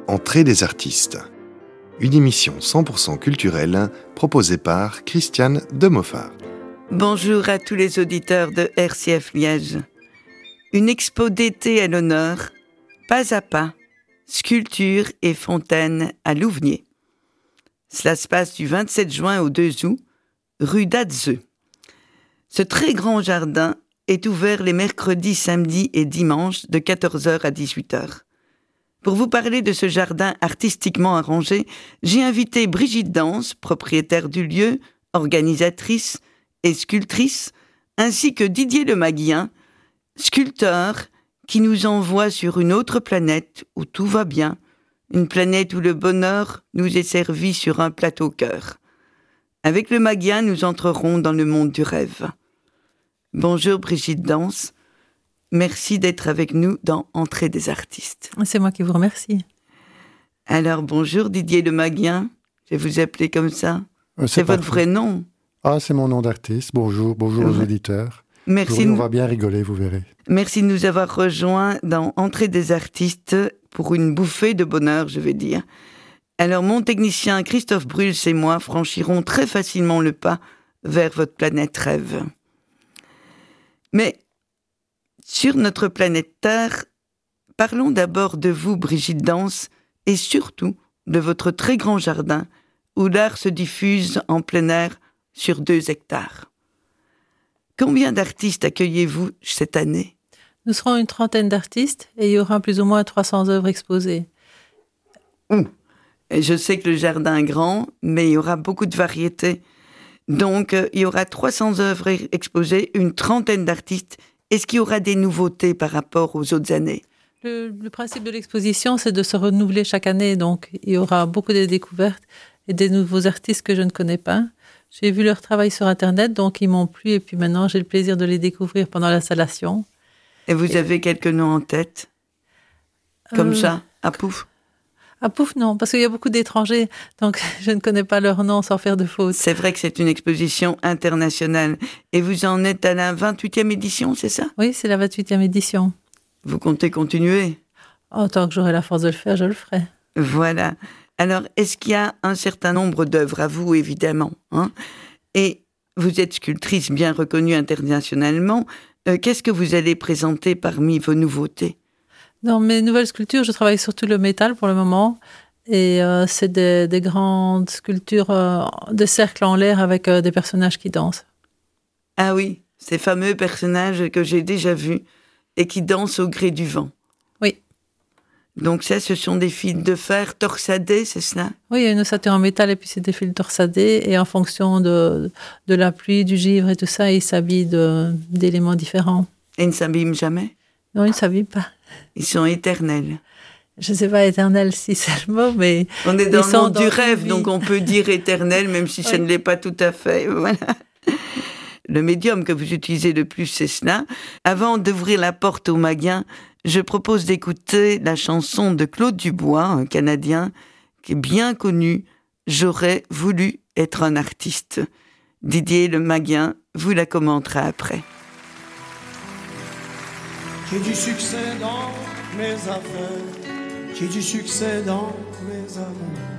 Entrée des artistes. Une émission 100% culturelle proposée par Christiane Demoffat. Bonjour à tous les auditeurs de RCF Liège. Une expo d'été à l'honneur, pas à pas, sculpture et fontaine à Louvenier. Cela se passe du 27 juin au 2 août, rue d'Atzeux. Ce très grand jardin est ouvert les mercredis, samedis et dimanches de 14h à 18h. Pour vous parler de ce jardin artistiquement arrangé, j'ai invité Brigitte Danse, propriétaire du lieu, organisatrice et sculptrice, ainsi que Didier Lemaguien, sculpteur qui nous envoie sur une autre planète où tout va bien, une planète où le bonheur nous est servi sur un plateau cœur. Avec Lemaguien, nous entrerons dans le monde du rêve. Bonjour Brigitte Danse. Merci d'être avec nous dans Entrée des artistes. C'est moi qui vous remercie. Alors bonjour Didier Lemaguien, je vais vous appeler comme ça. C'est votre vrai nom. Ah, c'est mon nom d'artiste. Bonjour aux auditeurs. Merci. On va bien rigoler, vous verrez. Merci de nous avoir rejoints dans Entrée des artistes pour une bouffée de bonheur, je vais dire. Alors mon technicien Christophe Bruls et moi franchirons très facilement le pas vers votre planète rêve. Mais sur notre planète Terre, parlons d'abord de vous, Brigitte Danse, et surtout de votre très grand jardin où l'art se diffuse en plein air sur 2 hectares. Combien d'artistes accueillez-vous cette année ? Nous serons une 30aine d'artistes et il y aura plus ou moins 300 œuvres exposées. Et je sais que le jardin est grand, mais il y aura beaucoup de variétés. Donc, il y aura 300 œuvres exposées, une 30aine d'artistes. Est-ce qu'il y aura des nouveautés par rapport aux autres années ? Le principe de l'exposition, c'est de se renouveler chaque année. Donc, il y aura beaucoup de découvertes et des nouveaux artistes que je ne connais pas. J'ai vu leur travail sur Internet, donc ils m'ont plu. Et puis maintenant, j'ai le plaisir de les découvrir pendant l'installation. Et vous avez quelques noms en tête ? Comme ça, à pouf ? À pouf, non, parce qu'il y a beaucoup d'étrangers. Donc, je ne connais pas leur nom sans faire de faute. C'est vrai que c'est une exposition internationale. Et vous en êtes à la 28e édition, c'est ça ? Oui, c'est la 28e édition. Vous comptez continuer ? Tant que j'aurai la force de le faire, je le ferai. Voilà. Alors, est-ce qu'il y a un certain nombre d'œuvres à vous, évidemment, hein ? Et vous êtes sculptrice bien reconnue internationalement. Qu'est-ce que vous allez présenter parmi vos nouveautés ? Dans mes nouvelles sculptures, je travaille surtout le métal pour le moment. Et c'est des grandes sculptures de cercles en l'air avec des personnages qui dansent. Ah oui, ces fameux personnages que j'ai déjà vus et qui dansent au gré du vent. Oui. Donc ça, ce sont des fils de fer torsadés, c'est cela ? Oui, il y a une ossature en métal et puis c'est des fils torsadés. Et en fonction de la pluie, du givre et tout ça, ils s'habillent d'éléments différents. Et ils ne s'abîment jamais ? Non, ils ne s'habillent pas. Ils sont éternels. Je ne sais pas éternel si c'est le mot, mais... On est dans le monde du rêve, donc on peut dire éternel, même si ça ne l'est pas tout à fait. Voilà. Le médium que vous utilisez le plus, c'est cela. Avant d'ouvrir la porte au Maguien, je propose d'écouter la chanson de Claude Dubois, un Canadien, qui est bien connu. « J'aurais voulu être un artiste ». Didier Lemaguien vous la commentera après. J'ai du succès dans mes affaires, j'ai du succès dans mes amours.